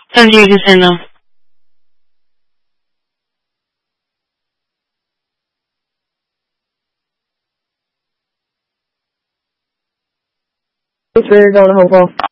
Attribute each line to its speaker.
Speaker 1: Thank you, Gisela.
Speaker 2: Thanks for going home call.